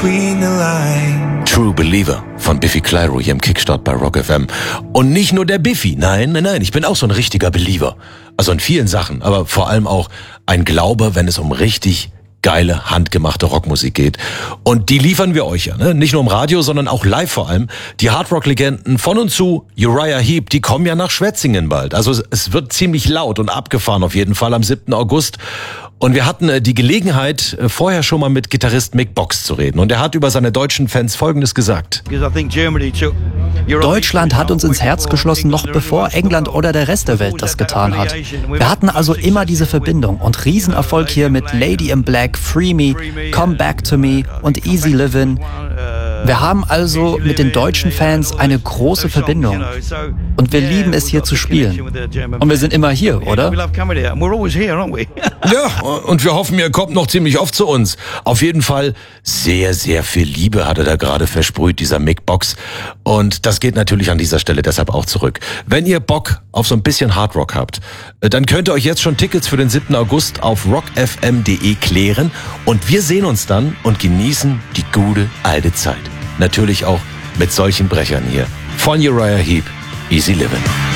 between the lines. True Believer von Biffy Clyro hier im Kickstart bei Rock FM. Und nicht nur der Biffy, nein, ich bin auch so ein richtiger Believer. Also in vielen Sachen, aber vor allem auch ein Glaube, wenn es um richtig geile, handgemachte Rockmusik geht. Und die liefern wir euch ja, ne? Nicht nur im Radio, sondern auch live vor allem. Die Hardrock-Legenden von und zu Uriah Heep, die kommen ja nach Schwetzingen bald. Also es wird ziemlich laut und abgefahren auf jeden Fall am 7. August. Und wir hatten die Gelegenheit, vorher schon mal mit Gitarrist Mick Box zu reden. Und er hat über seine deutschen Fans Folgendes gesagt. Deutschland hat uns ins Herz geschlossen, noch bevor England oder der Rest der Welt das getan hat. Wir hatten also immer diese Verbindung und Riesenerfolg hier mit Lady in Black, Free Me, Come Back to Me und Easy Livin'. Wir haben also mit den deutschen Fans eine große Verbindung. Und wir lieben es, hier zu spielen. Und wir sind immer hier, oder? Ja, und wir hoffen, ihr kommt noch ziemlich oft zu uns. Auf jeden Fall sehr, sehr viel Liebe hat er da gerade versprüht, dieser Mick Box. Und das geht natürlich an dieser Stelle deshalb auch zurück. Wenn ihr Bock auf so ein bisschen Hardrock habt, dann könnt ihr euch jetzt schon Tickets für den 7. August auf rockfm.de klären. Und wir sehen uns dann und genießen die gute alte Zeit. Natürlich auch mit solchen Brechern hier. Von Uriah Heep, Easy Livin'.